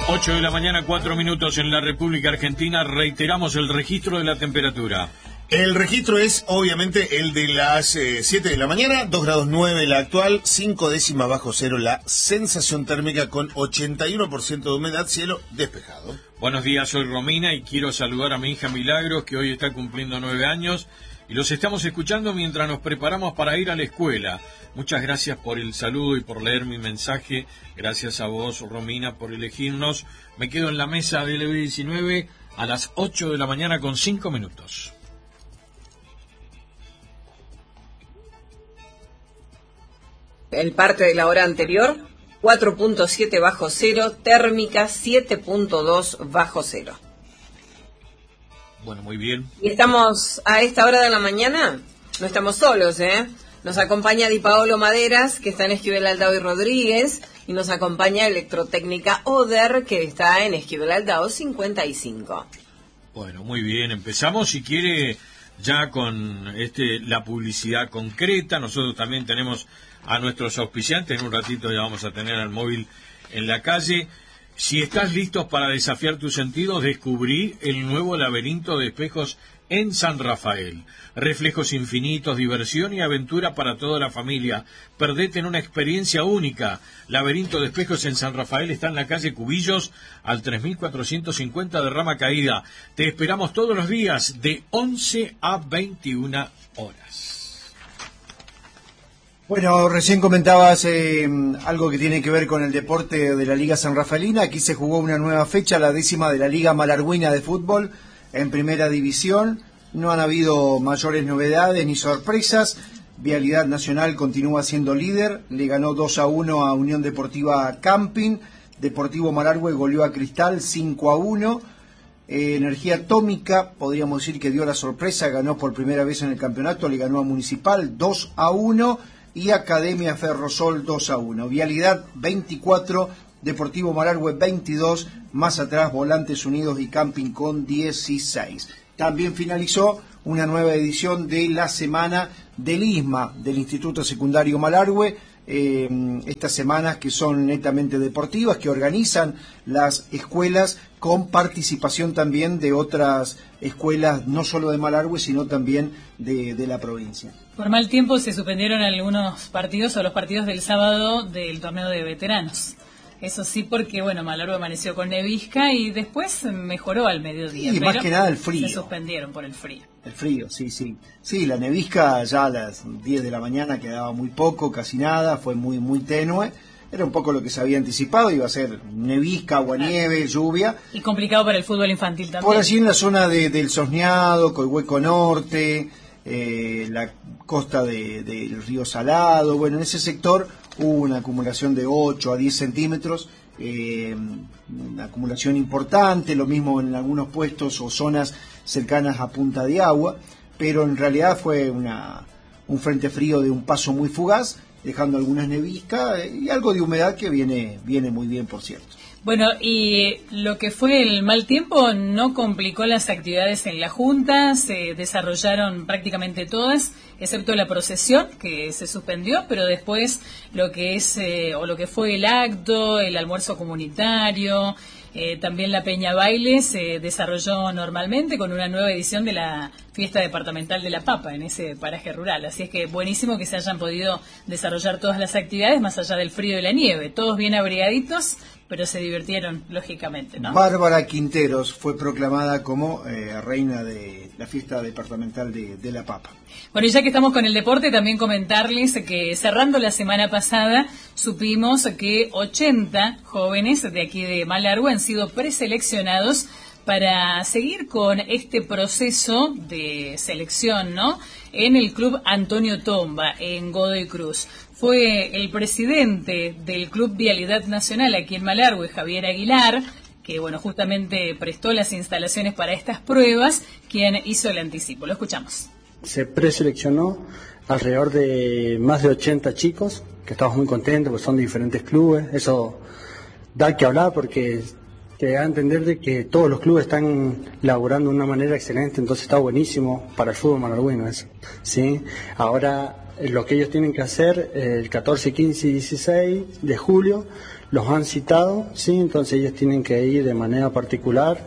8 de la mañana, 4 minutos en la República Argentina. Reiteramos el registro de la temperatura. El registro es, obviamente, el de las 7 de la mañana, 2 grados 9 la actual, 5 décimas bajo cero la sensación térmica con 81% de humedad, cielo despejado. Buenos días, soy Romina y quiero saludar a mi hija Milagros, que hoy está cumpliendo 9 años, y los estamos escuchando mientras nos preparamos para ir a la escuela. Muchas gracias por el saludo y por leer mi mensaje. Gracias a vos, Romina, por elegirnos. Me quedo en la mesa del LB19 a las 8 de la mañana con 5 minutos. El parte de la hora anterior, 4.7 bajo cero, térmica 7.2 bajo cero. Bueno, muy bien. Y estamos a esta hora de la mañana, no estamos solos, Nos acompaña Di Paolo Maderas, que está en Esquivel Aldao y Rodríguez, y nos acompaña Electrotécnica Oder, que está en Esquivel Aldao 55. Bueno, muy bien, empezamos, si quiere, ya con la publicidad concreta. Nosotros también tenemos a nuestros auspiciantes, en un ratito ya vamos a tener al móvil en la calle. Si estás listos para desafiar tus sentidos, descubrí el nuevo laberinto de espejos en San Rafael. Reflejos infinitos, diversión y aventura para toda la familia. Perdete en una experiencia única. Laberinto de espejos en San Rafael está en la calle Cubillos, al 3450 de Rama Caída. Te esperamos todos los días de 11 a 21 horas. Bueno, recién comentabas algo que tiene que ver con el deporte de la Liga San Rafaelina. Aquí se jugó una nueva fecha, la 10ª de la Liga Malargüina de Fútbol en Primera División. No han habido mayores novedades ni sorpresas. Vialidad Nacional continúa siendo líder. Le ganó 2-1 a Unión Deportiva Camping. Deportivo Malargüe goleó a Cristal 5-1. Energía Atómica, podríamos decir que dio la sorpresa, ganó por primera vez en el campeonato, le ganó a Municipal 2-1. Y Academia Ferrosol 2-1. Vialidad 24, Deportivo Malargüe 22, más atrás Volantes Unidos y Camping con 16. También finalizó una nueva edición de la Semana del ISMA, del Instituto Secundario Malargüe. Estas semanas que son netamente deportivas, que organizan las escuelas con participación también de otras escuelas, no solo de Malargüe, sino también de la provincia. Por mal tiempo se suspendieron algunos partidos o los partidos del sábado del torneo de veteranos. Eso sí, porque Malargüe amaneció con nevisca y después mejoró al mediodía. Y más que nada el frío. Se suspendieron por el frío. El frío, sí. Sí, la nevisca ya a las 10 de la mañana quedaba muy poco, casi nada, fue muy tenue. Era un poco lo que se había anticipado, iba a ser nevisca, aguanieve, lluvia. Y complicado para el fútbol infantil también. Por allí en la zona del Sosneado, Coihueco Norte, la costa del río Salado, en ese sector hubo una acumulación de 8 a 10 centímetros, una acumulación importante, lo mismo en algunos puestos o zonas cercanas a Punta de Agua, pero en realidad fue un frente frío de un paso muy fugaz, dejando algunas neviscas y algo de humedad que viene muy bien, por cierto. Bueno, y lo que fue el mal tiempo no complicó las actividades en la Junta, se desarrollaron prácticamente todas, excepto la procesión, que se suspendió, pero después lo que fue el acto, el almuerzo comunitario, también la Peña Baile se desarrolló normalmente con una nueva edición de la Fiesta Departamental de la Papa en ese paraje rural. Así es que buenísimo que se hayan podido desarrollar todas las actividades más allá del frío y la nieve. Todos bien abrigaditos, pero se divirtieron, lógicamente, ¿no? Bárbara Quinteros fue proclamada como reina de la Fiesta Departamental de la Papa. Bueno, y ya que estamos con el deporte, también comentarles que cerrando la semana pasada supimos que 80 jóvenes de aquí de Malargüe han sido preseleccionados para seguir con este proceso de selección, ¿no? En el Club Antonio Tomba, en Godoy Cruz. Fue el presidente del Club Vialidad Nacional aquí en Malargüe, Javier Aguilar, que justamente prestó las instalaciones para estas pruebas, quien hizo el anticipo. Lo escuchamos. Se preseleccionó alrededor de más de 80 chicos, que estamos muy contentos porque son de diferentes clubes. Eso da que hablar porque te da a entender de que todos los clubes están laburando de una manera excelente, entonces está buenísimo para el fútbol malargüino eso, ¿sí? Ahora lo que ellos tienen que hacer el 14, 15 y 16 de julio los han citado, ¿sí? Entonces ellos tienen que ir de manera particular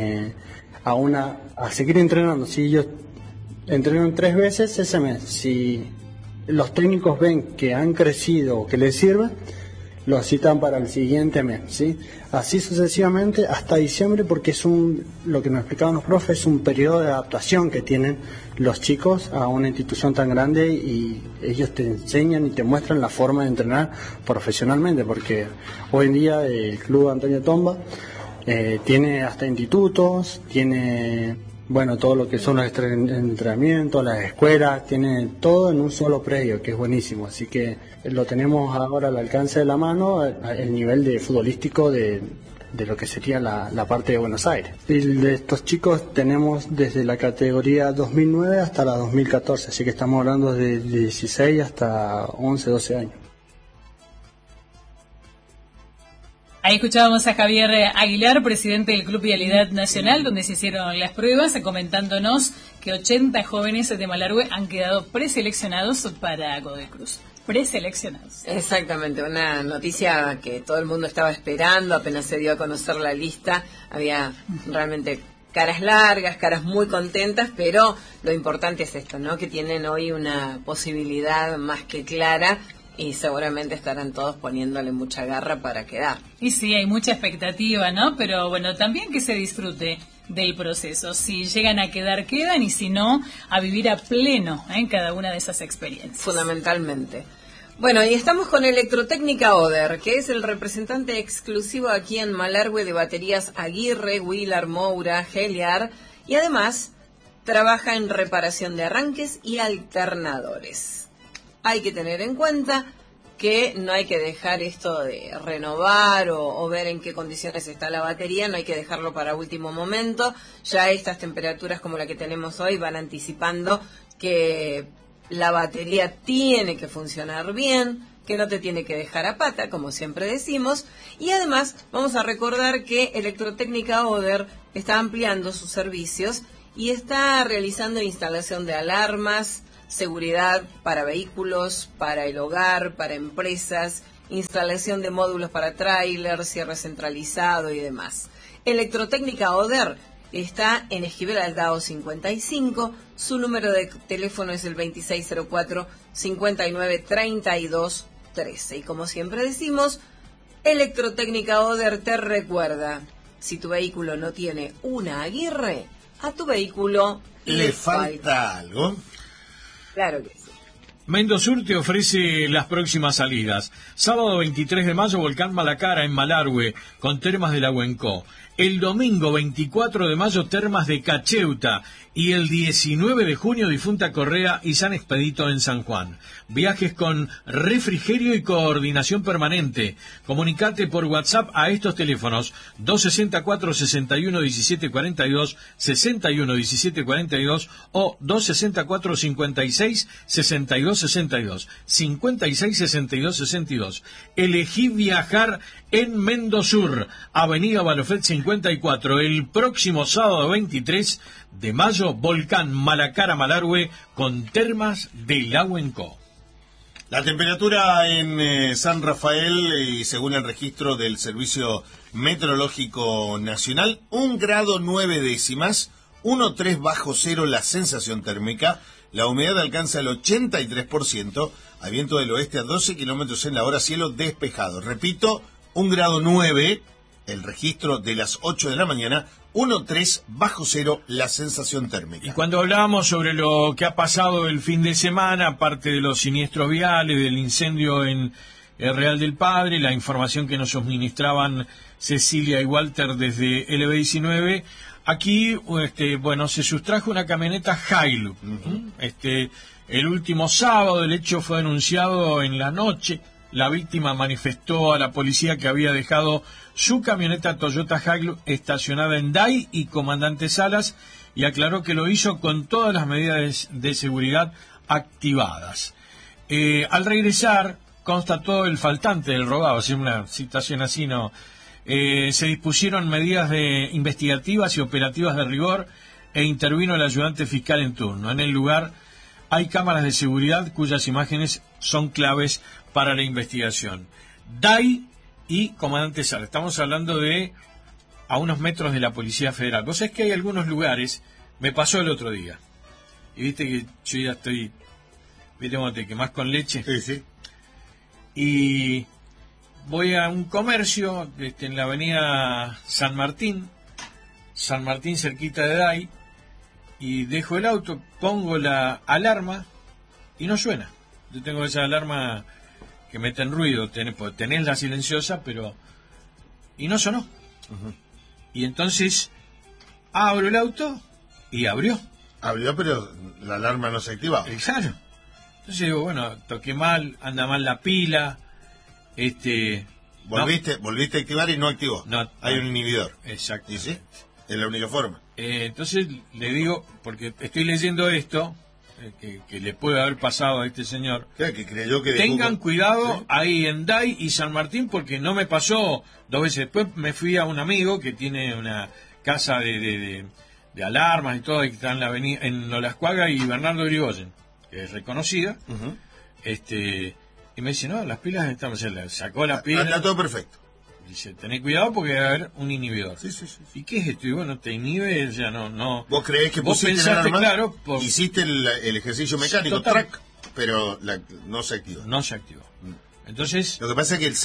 a seguir entrenando. Si ellos entrenan 3 veces ese mes, si los técnicos ven que han crecido o que les sirve, los citan para el siguiente mes, ¿sí? Así sucesivamente hasta diciembre, porque es lo que nos explicaban los profes, es un periodo de adaptación que tienen los chicos a una institución tan grande, y ellos te enseñan y te muestran la forma de entrenar profesionalmente, porque hoy en día el Club Antonio Tomba tiene hasta institutos, tiene, bueno, todo lo que son los entrenamientos, las escuelas, tiene todo en un solo predio, que es buenísimo. Así que lo tenemos ahora al alcance de la mano, el nivel de futbolístico de lo que sería la parte de Buenos Aires. Y de estos chicos tenemos desde la categoría 2009 hasta la 2014, así que estamos hablando de 16 hasta 11, 12 años. Ahí escuchábamos a Javier Aguilar, presidente del Club Vialidad Nacional, donde se hicieron las pruebas, comentándonos que 80 jóvenes de Malargüe han quedado preseleccionados para Godoy Cruz. Preseleccionados. Exactamente, una noticia que todo el mundo estaba esperando. Apenas se dio a conocer la lista, había realmente caras largas, caras muy contentas, pero lo importante es esto, ¿no? Que tienen hoy una posibilidad más que clara, y seguramente estarán todos poniéndole mucha garra para quedar. Y sí, hay mucha expectativa, ¿no? Pero bueno, también que se disfrute del proceso. Si llegan a quedar, quedan, y si no, a vivir a pleno en cada una de esas experiencias. Fundamentalmente. Bueno, y estamos con Electrotécnica Oder, que es el representante exclusivo aquí en Malargüe de baterías Aguirre, Wheeler, Moura, Heliar, y además trabaja en reparación de arranques y alternadores. Hay que tener en cuenta que no hay que dejar esto de renovar o ver en qué condiciones está la batería, no hay que dejarlo para último momento. Ya estas temperaturas como la que tenemos hoy van anticipando que la batería tiene que funcionar bien, que no te tiene que dejar a pata, como siempre decimos. Y además vamos a recordar que Electrotécnica Oder está ampliando sus servicios y está realizando instalación de alarmas, seguridad para vehículos, para el hogar, para empresas, instalación de módulos para tráiler, cierre centralizado y demás. Electrotécnica Oder está en Esquivel Aldao 55, su número de teléfono es el 2604-593213. Y como siempre decimos, Electrotécnica Oder te recuerda, si tu vehículo no tiene una Aguirre, a tu vehículo le falta algo. Claro que sí. Mendosur te ofrece las próximas salidas. Sábado 23 de mayo, Volcán Malacara en Malargüe, con termas de la Huencó. El domingo 24 de mayo, termas de Cacheuta. Y el 19 de junio, Difunta Correa y San Expedito en San Juan. Viajes con refrigerio y coordinación permanente. Comunicate por WhatsApp a estos teléfonos: 264-61-1742, 61-1742 o 264-56-62-62, 56-62-62. Elegí viajar en Mendosur, Avenida Balofet 54, el próximo sábado 23 de mayo, Volcán Malacara Malargüe, con termas del Huencó. La temperatura en San Rafael, y según el registro del Servicio Meteorológico Nacional, 1 grado 9 décimas, 1,3 bajo cero la sensación térmica, la humedad alcanza el 83%, a viento del oeste a 12 kilómetros en la hora, cielo despejado. Repito, 1 grado 9, el registro de las 8 de la mañana, 1,3 bajo cero la sensación térmica. Y cuando hablábamos sobre lo que ha pasado el fin de semana, aparte de los siniestros viales, del incendio en el Real del Padre, la información que nos suministraban Cecilia y Walter desde LB19, aquí se sustrajo una camioneta Hilux. El último sábado el hecho fue anunciado en la noche. La víctima manifestó a la policía que había dejado su camioneta Toyota Hilux estacionada en DAI y Comandante Salas, y aclaró que lo hizo con todas las medidas de seguridad activadas. Al regresar, constató el faltante del robado, si una situación así no. Se dispusieron medidas investigativas y operativas de rigor e intervino el ayudante fiscal en turno. En el lugar hay cámaras de seguridad cuyas imágenes son claves para la investigación. DAI y comandante Sala. Estamos hablando de a unos metros de la Policía Federal. Vos sabés que hay algunos lugares, me pasó el otro día, y viste que yo ya estoy, viste cómo te quemás con leche. Sí, sí. Y voy a un comercio en la avenida San Martín cerquita de Day, y dejo el auto, pongo la alarma y no suena. Yo tengo esa alarma que meten ruido, tenés la silenciosa, pero... y no sonó. Y entonces abro el auto y abrió. Abrió, pero la alarma no se activaba. Claro. Entonces digo, bueno, toqué mal, anda mal la pila, Volviste a activar y no activó. No, hay un inhibidor. Exacto. ¿Y sí? Es la única forma. Entonces le digo, porque estoy leyendo esto, que le puede haber pasado a este señor. Claro, que creyó que Tengan cuidado, ¿sí? Ahí en Day y San Martín, porque no me pasó 2 veces. Después me fui a un amigo que tiene una casa de alarmas y todo, que está en la avenida, en Olascuaga y Bernardo Irigoyen, que es reconocida. Ujú. Y me dice, no, las pilas están, o sea, le sacó las pilas. Está todo perfecto. Dice, tenés cuidado porque va a haber un inhibidor. Sí. ¿Y qué es esto? Y bueno, te inhibe, o sea, no. ¿Vos creés que vos pusiste pensaste, la alarma? claro, Hiciste el ejercicio mecánico, Total. track, pero no se activó. No se activó. Entonces, Lo que pasa es que el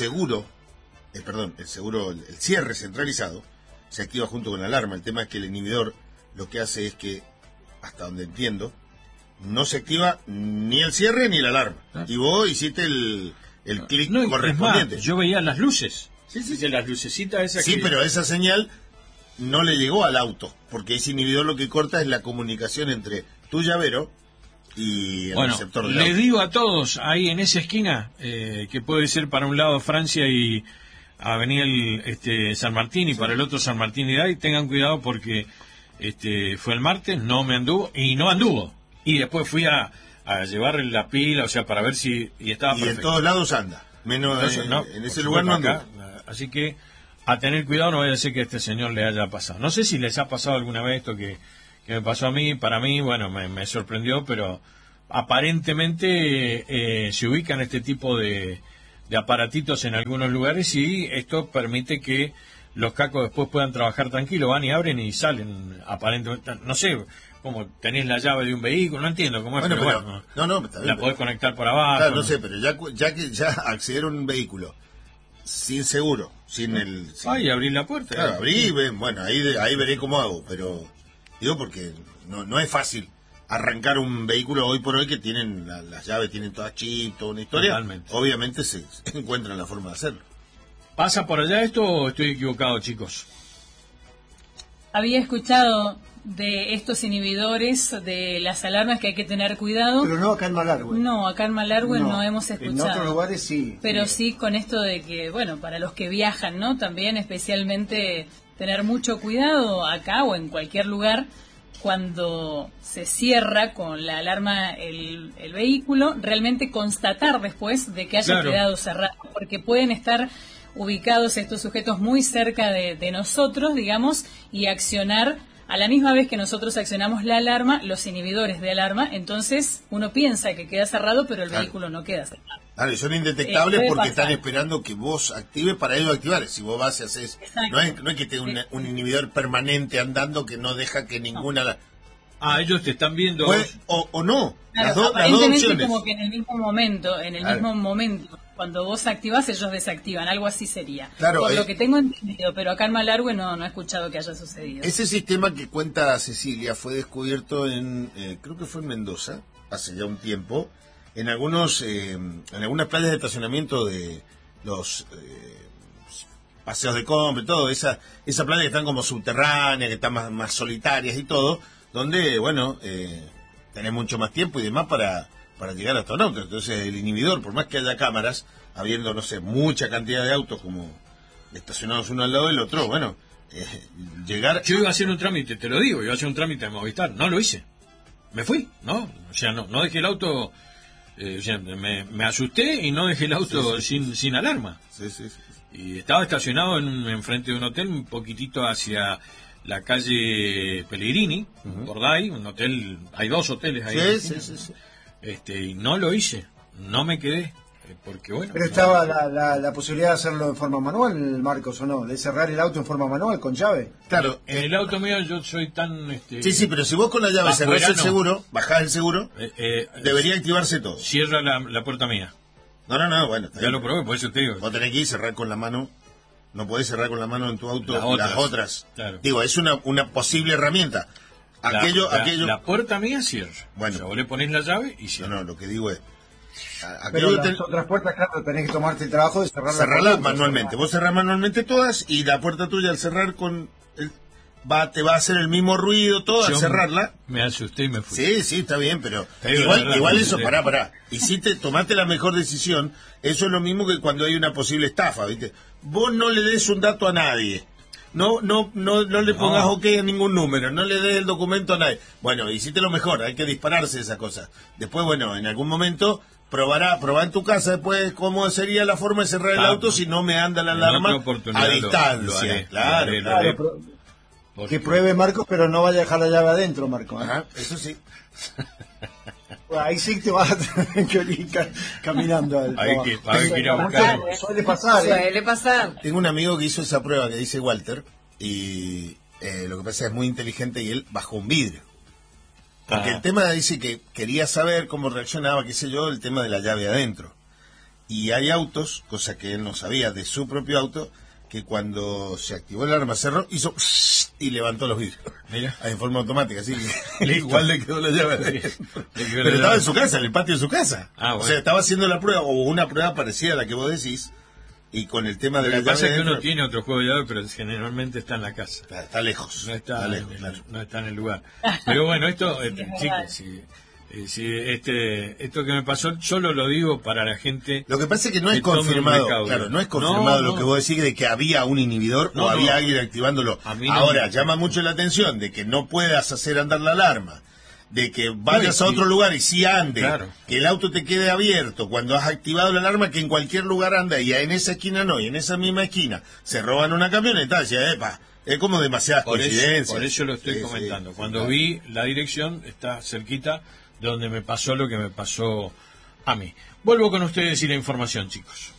cierre centralizado se activa junto con la alarma. El tema es que el inhibidor lo que hace es que, hasta donde entiendo, no se activa ni el cierre ni la alarma. Ah. Y vos hiciste el clic no, es correspondiente. más, yo veía las luces. Sí. Dice, las lucecitas esas Sí, que... pero esa señal no le llegó al auto, porque ese inhibidor lo que corta es la comunicación entre tu llavero y el Bueno, receptor del les auto. digo a todos, ahí en esa esquina, que puede ser para un lado Francia y Avenida San Martín, y para el otro San Martín y Day, tengan cuidado porque fue el martes, no anduvo. Y después fui a llevarle la pila, o sea, para ver si... Y estaba Y perfecto. en todos lados anda, menos Entonces, no, en ese por lugar no supuesto, anduvo. acá. Así que a tener cuidado, no vaya a ser que a este señor le haya pasado. No sé si les ha pasado alguna vez esto que me pasó a mí. Para mí, bueno, me sorprendió, pero aparentemente se ubican este tipo de aparatitos en algunos lugares, y esto permite que los cacos después puedan trabajar tranquilos, van y abren y salen, aparentemente. No sé, como tenés la llave de un vehículo, no entiendo cómo es, Bueno, pero pero, bueno, no, está bien, la pero- podés conectar por abajo. Claro, no sé, pero ya que acceder a un vehículo sin seguro, sin el... sin- Ay, abrir la puerta. Claro, abrí, bueno, ahí veré cómo hago, pero digo porque no es fácil arrancar un vehículo hoy por hoy que tienen las llaves, tienen todas chip, toda una historia. Totalmente. Obviamente se encuentran la forma de hacerlo. ¿Pasa por allá esto o estoy equivocado, chicos? Había escuchado de estos inhibidores, de las alarmas, que hay que tener cuidado. Pero no acá en Malargüe. No, acá en Malargüe no hemos En escuchado. otros lugares sí. Pero sí con esto de que, bueno, para los que viajan, ¿no? También especialmente tener mucho cuidado acá o en cualquier lugar cuando se cierra con la alarma el vehículo, realmente constatar después de que haya Claro. quedado cerrado, porque pueden estar ubicados estos sujetos muy cerca de nosotros, digamos, y accionar a la misma vez que nosotros accionamos la alarma, los inhibidores de alarma. Entonces uno piensa que queda cerrado, pero el Claro. vehículo no queda cerrado. Claro, y son indetectables Puede porque pasar. están esperando que vos actives para ellos activar. Si vos vas y haces... Exacto. No es que tenga un inhibidor permanente andando que no deja que ninguna... Ah, ellos te están viendo. O no, las Claro, dos aparentemente opciones. como que en el mismo momento, Claro. cuando vos activás, ellos desactivan, algo así sería. Claro, Por lo que tengo entendido, pero acá en Malargüe no he escuchado que haya sucedido. Ese sistema que cuenta Cecilia fue descubierto creo que fue en Mendoza, hace ya un tiempo, en algunas playas de estacionamiento de los paseos de compra y todo, esa playa que están como subterráneas, que están más solitarias y todo, donde, bueno, tenés mucho más tiempo y demás para llegar hasta un auto. Entonces el inhibidor, por más que haya cámaras, habiendo, no sé, mucha cantidad de autos como estacionados uno al lado del otro, bueno, llegar... Yo iba a hacer un trámite, te lo digo, iba a hacer un trámite de Movistar, no lo hice. Me fui, ¿no? O sea, no dejé el auto, o sea, me asusté y no dejé el auto sin alarma. Sí. Y estaba estacionado enfrente de un hotel, un poquitito hacia la calle Pellegrini, por Day, un hotel, hay 2 hoteles ahí. Sí. Y no lo hice, no me quedé. porque bueno. Pero estaba la posibilidad de hacerlo de forma manual, Marcos, ¿o no? De cerrar el auto en forma manual, con llave. Claro. En el auto mío yo soy tan... Sí, pero si vos con la llave cerrás el seguro, bajás el seguro, debería activarse todo. Cierra la puerta mía. No, bueno. Ya lo probé, por eso te digo. Vos tenés que ir cerrar con la mano. No podés cerrar con la mano en tu auto Las otras. Claro. Digo, es una posible herramienta. La puerta mía cierra. Bueno. O sea, vos le ponés la llave y cierra. No, lo que digo es... Pero las otras puertas, claro, tenés que tomarte el trabajo de cerrarlas manualmente. Vos cerrás manualmente todas y la puerta tuya al cerrar te va a hacer el mismo ruido todo al cerrarla. Me asusté y me fui. Sí, está bien, pero verdad, igual eso, pará. Y si tomaste la mejor decisión, eso es lo mismo que cuando hay una posible estafa, ¿viste? Vos no le des un dato a nadie. No le pongas OK a ningún número, no le des el documento a nadie. Bueno, hiciste lo mejor, hay que dispararse esas cosas. Después, bueno, en algún momento probá en tu casa después cómo sería la forma de cerrar el auto si no me anda la alarma a distancia. Claro. Que pruebe, Marcos, pero no vaya a dejar la llave adentro, Marcos. Ajá, eso sí. Ahí sí te vas a tener que ir caminando. Hay que ir a buscar. Suele pasar. Suele pasar. Tengo un amigo que hizo esa prueba que dice Walter y lo que pasa es muy inteligente y él bajó un vidrio. Porque el tema dice que quería saber cómo reaccionaba, qué sé yo, el tema de la llave adentro. Y hay autos, cosa que él no sabía de su propio auto, que cuando se activó el alarma cerró, hizo y levantó los vidrios. Mira. En forma automática, así. Igual le quedó la llave adentro. Pero la estaba en su casa, en el patio de su casa. Bueno. O sea, estaba haciendo la prueba, o una prueba parecida a la que vos decís, y con el tema de la llave. Lo que pasa es que adentro, uno tiene otro juego de llave, pero generalmente está en la casa. Está lejos. No está lejos, en, claro. no está en el lugar. Pero bueno, esto, chicos, esto que me pasó, solo lo digo para la gente. Lo que pasa es que no es que tome un confirmado, recaudo. claro, no es confirmado lo que vos decís de que había un inhibidor o había alguien activándolo. Ahora, llama mucho la atención de que no puedas hacer andar la alarma, de que vayas a otro lugar y sí ande, que el auto te quede abierto cuando has activado la alarma, que en cualquier lugar anda y en esa esquina no, y en esa misma esquina se roban una camioneta, es como demasiadas coincidencias. Por eso lo estoy comentando. Cuando vi la dirección, está cerquita donde me pasó lo que me pasó a mí. Vuelvo con ustedes y la información, chicos.